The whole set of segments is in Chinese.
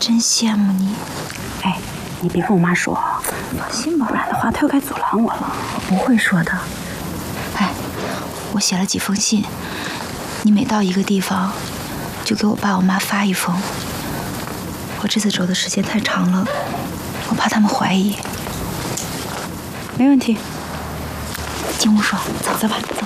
真羡慕你。 哎，你别跟我妈说啊， 放心吧， 不然的话她又该阻拦我了。 我不会说的。哎，我写了几封信，你每到一个地方，就给我爸我妈发一封。我这次走的时间太长了，我怕他们怀疑。 没问题。 进屋说，走吧，走。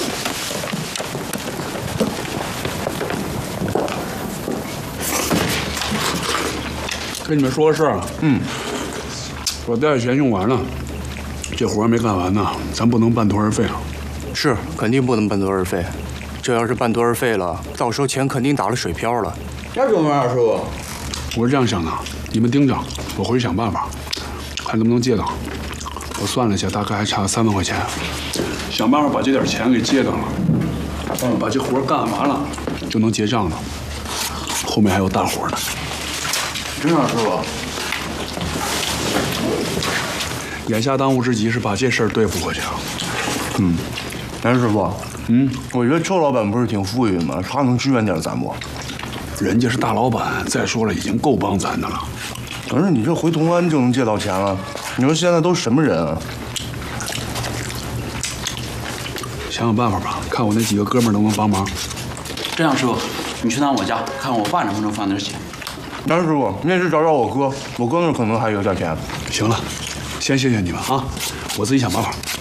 跟你们说个事儿，我贷的钱用完了，这活还没干完呢，咱不能半途而废啊。 是，肯定不能半途而废。这要是半途而废了，到时候钱肯定打了水漂了。 这怎么样，师傅？ 我是这样想的，你们盯着，我回去想办法，看能不能借到。我算了一下，大概还差3万块钱，想办法把这点钱给借到了，把这活干完了，就能结账了。后面还有大活呢。 真的，师傅。 眼下当务之急是把这事儿对付过去啊。 严师傅，我觉得邱老板不是挺富裕吗？他能支援点咱不？ 人家是大老板，再说了，已经够帮咱的了。 可是你这回同安就能借到钱了，你说现在都什么人啊？ 想想办法吧，看我那几个哥们儿能不能帮忙。 这样，师傅，你去趟我家，看我爸能不能放点钱。 严师傅，你也去找找我哥，我哥那儿可能还有点钱。 行了，先谢谢你们啊，我自己想办法。